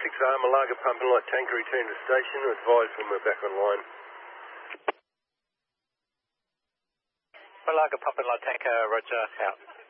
6R, Malaga Pump and Light Tanker return to station. Advise when we're back online. Malaga Pump and Light Tanker, roger, out.